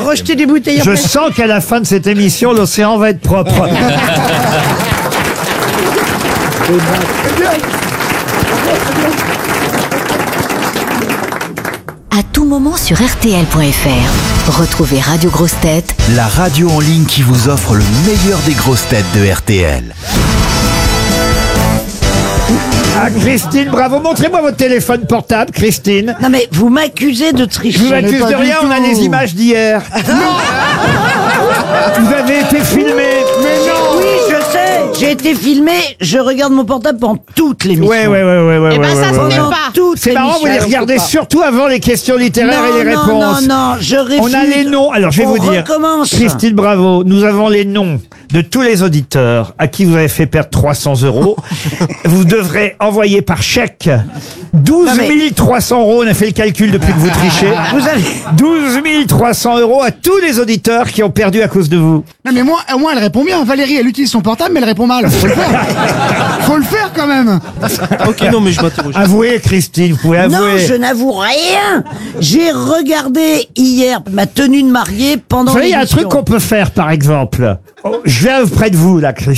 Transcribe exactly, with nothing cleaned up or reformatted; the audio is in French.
rejeter des bouteilles en Je plastique. sens qu'à la fin de cette émission, l'océan va être propre. À tout moment sur R T L point F R. Retrouvez Radio Grosses Têtes, la radio en ligne qui vous offre le meilleur des grosses têtes de R T L. Ah, Christine, bravo. Montrez-moi votre téléphone portable, Christine. Non mais vous m'accusez de tricher. Je vous accuse Mais pas de du rien, on a tout. les images d'hier. Vous avez été filmé. Mais non. Oui, je sais. J'ai été filmé. Je regarde mon portable pendant toute l'émission. Ouais, ouais, ouais, ouais, ouais. Eh ben, ouais, ça ouais, se ouais. fait Pendant pas. toute C'est marrant, vous les l'émission. regardez surtout avant les questions littéraires Non, et les non, réponses. non, non, je réfute. On a les noms. Alors, je vais On vous dire. recommence. Christine, bravo. Nous avons les noms de tous les auditeurs à qui vous avez fait perdre trois cents euros. Vous devrez envoyer par chèque douze mille trois cents euros. On a fait le calcul depuis que vous trichez. Vous avez... douze mille trois cents euros à tous les auditeurs qui ont perdu à cause de vous. Non mais moi, au moins elle répond bien. Valérie, elle utilise son portable, mais elle répond mal. Faut le faire. Faut le faire quand même. Ok, non, mais je m'interroge. Avouez, Christine, vous pouvez avouer. Non, je n'avoue rien. J'ai regardé hier ma tenue de mariée pendant Vous savez, il y a un l'émission. truc qu'on peut faire, par exemple. Oh, je viens près de vous, là, Christine.